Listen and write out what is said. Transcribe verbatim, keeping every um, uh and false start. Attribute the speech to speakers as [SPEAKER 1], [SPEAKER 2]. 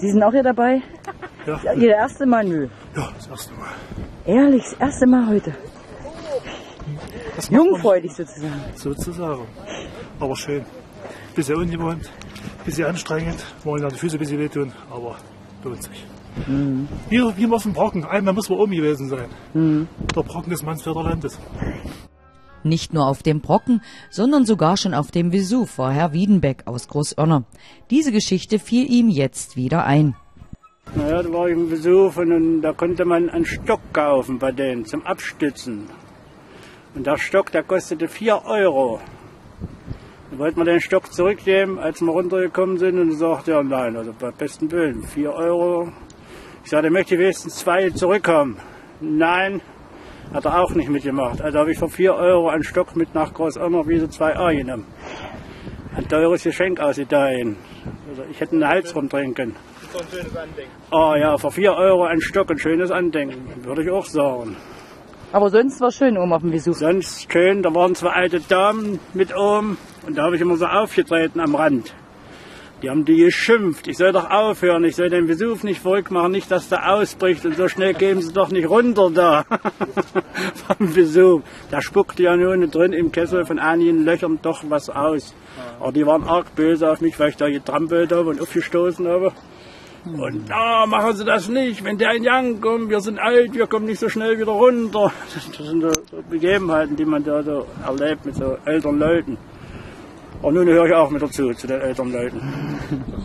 [SPEAKER 1] Sie sind auch hier dabei?
[SPEAKER 2] Ja.
[SPEAKER 1] Ihr erste Mal? Nö.
[SPEAKER 2] Ja, das erste Mal.
[SPEAKER 1] Ehrlich, das erste Mal heute.
[SPEAKER 2] Das macht man
[SPEAKER 1] Jungfräulich sozusagen.
[SPEAKER 2] sozusagen. Aber schön. Bisschen ungewohnt, bisschen anstrengend. Wollen ja die Füße ein bisschen wehtun, aber lohnt sich.
[SPEAKER 1] Mhm.
[SPEAKER 2] Hier, wie auf dem Brocken. Einmal muss man oben gewesen sein.
[SPEAKER 1] Mhm.
[SPEAKER 2] Der Brocken des Mansfelder Landes.
[SPEAKER 3] Nicht nur auf dem Brocken, sondern sogar schon auf dem Vesuv war Herr Wiedenbeck aus Großoerner. Diese Geschichte fiel ihm jetzt wieder ein.
[SPEAKER 4] Naja, da war ich im Vesuv und, und da konnte man einen Stock kaufen bei denen zum Abstützen. Und der Stock, der kostete vier Euro. Da wollten wir den Stock zurücknehmen, als wir runtergekommen sind, und sagte er, nein, also bei besten Willen, vier Euro. Ich sagte, ich möchte wenigstens zwei zurückhaben. Nein, hat er auch nicht mitgemacht. Also habe ich für vier Euro einen Stock mit nach Großoerner wieder zwei A genommen. Ein teures Geschenk aus Italien. Also ich hätte einen Hals rumtrinken.
[SPEAKER 5] So ein schönes Andenken.
[SPEAKER 4] Oh ja, für vier Euro ein Stock, ein schönes Andenken, würde ich auch sagen.
[SPEAKER 1] Aber sonst war schön oben auf dem Vesuv.
[SPEAKER 4] Sonst schön, da waren zwei alte Damen mit oben und da habe ich immer so aufgetreten am Rand. Die haben die geschimpft, ich soll doch aufhören, ich soll den Vesuv nicht verrückt machen, nicht, dass der ausbricht und so schnell gehen sie doch nicht runter da vom Vesuv. Da spuckte ja nur drin im Kessel von einigen Löchern doch was aus. Aber die waren arg böse auf mich, weil ich da getrampelt habe und aufgestoßen habe. Und na, machen Sie das nicht, wenn der in Yang kommt, wir sind alt, wir kommen nicht so schnell wieder runter. Das sind so Begebenheiten, die man da so erlebt mit so älteren Leuten. Und nun höre ich auch mit dazu, zu den älteren Leuten.